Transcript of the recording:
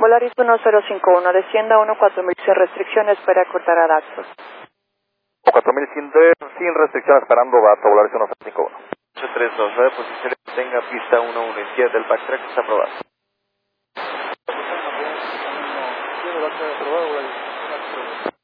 Volaris 1051, descienda 14000 sin restricciones para cortar a datos. 4000 sin restricción esperando dato, Volaris 1051. 832, posición tenga pista 11 izquierda del backtrack está aprobado.